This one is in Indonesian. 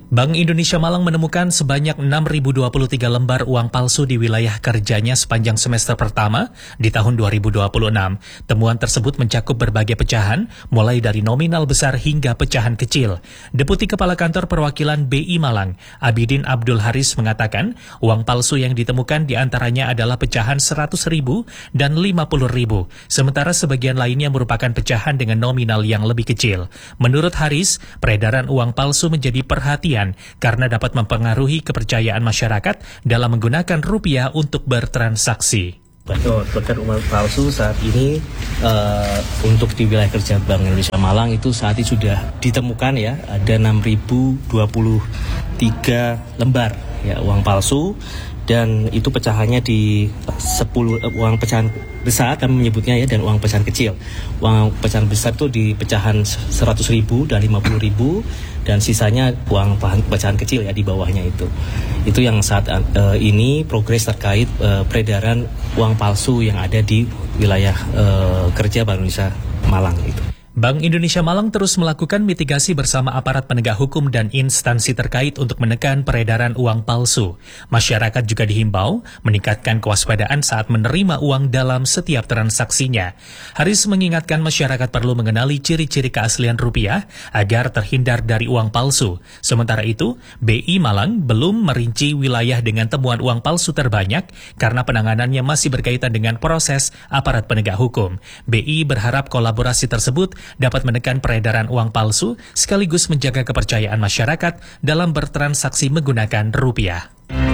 Bank Indonesia Malang menemukan sebanyak 6.023 lembar uang palsu di wilayah kerjanya sepanjang semester pertama di tahun 2026. Temuan tersebut mencakup berbagai pecahan, mulai dari nominal besar hingga pecahan kecil. Deputi Kepala Kantor Perwakilan BI Malang, Abidin Abdul Haris mengatakan, uang palsu yang ditemukan diantaranya adalah pecahan 100.000 dan 50.000, sementara sebagian lainnya merupakan pecahan dengan nominal yang lebih kecil. Menurut Haris, peredaran uang palsu menjadi perhatian karena dapat mempengaruhi kepercayaan masyarakat dalam menggunakan rupiah untuk bertransaksi. Betul, terkait uang palsu saat ini untuk di wilayah kerja Bank Indonesia Malang itu saat ini sudah ditemukan ya, ada 6.023 lembar ya uang palsu, dan itu pecahannya di 10 uang pecahan besar kami menyebutnya ya, dan uang pecahan kecil. Uang pecahan besar itu di pecahan 100.000 dan 50.000, dan sisanya uang pecahan kecil ya di bawahnya itu. Itu yang saat ini progres terkait peredaran uang palsu yang ada di wilayah kerja Bank Indonesia Malang itu. Bank Indonesia Malang terus melakukan mitigasi bersama aparat penegak hukum dan instansi terkait untuk menekan peredaran uang palsu. Masyarakat juga dihimbau meningkatkan kewaspadaan saat menerima uang dalam setiap transaksinya. Haris mengingatkan masyarakat perlu mengenali ciri-ciri keaslian rupiah agar terhindar dari uang palsu. Sementara itu, BI Malang belum merinci wilayah dengan temuan uang palsu terbanyak karena penanganannya masih berkaitan dengan proses aparat penegak hukum. BI berharap kolaborasi tersebut dapat menekan peredaran uang palsu sekaligus menjaga kepercayaan masyarakat dalam bertransaksi menggunakan rupiah.